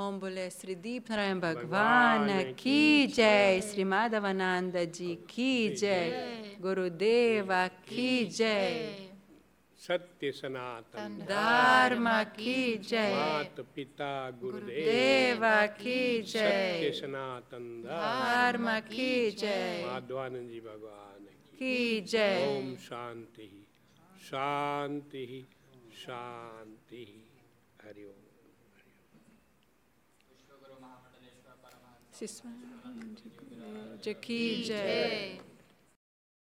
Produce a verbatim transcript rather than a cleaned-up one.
ओम बोले श्री दीप नारायण भगवान की जय, श्री माधवानंद जी की जय, गुरुदेव की जय, सत्य सनातन धर्म की जय, मात पिता गुरुदेव की जय, सत्य सनातन धर्म की जय, माधवानंद जी भगवान की जय। ओम शांति शांति शांति। हरि ओम। की जय।